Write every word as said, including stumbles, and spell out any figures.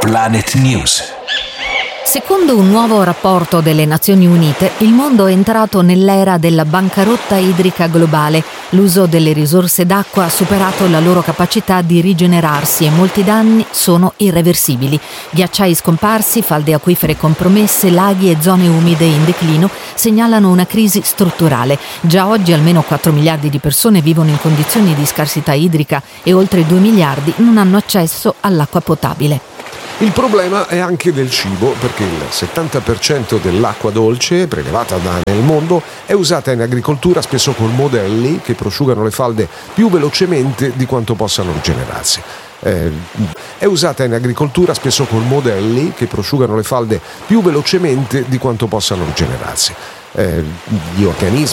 Planet News. Secondo un nuovo rapporto delle Nazioni Unite, il mondo è entrato nell'era della bancarotta idrica globale. L'uso delle risorse d'acqua ha superato la loro capacità di rigenerarsi e molti danni sono irreversibili. Ghiacciai scomparsi, falde acquifere compromesse, laghi e zone umide in declino segnalano una crisi strutturale. Già oggi almeno quattro miliardi di persone vivono in condizioni di scarsità idrica e oltre due miliardi non hanno accesso all'acqua potabile. Il problema è anche del cibo, perché il settanta per cento dell'acqua dolce prelevata da nel mondo è usata in agricoltura spesso con modelli che prosciugano le falde più velocemente di quanto possano rigenerarsi. Eh, è usata in agricoltura spesso con modelli che prosciugano le falde più velocemente di quanto possano rigenerarsi. Eh, gli organismi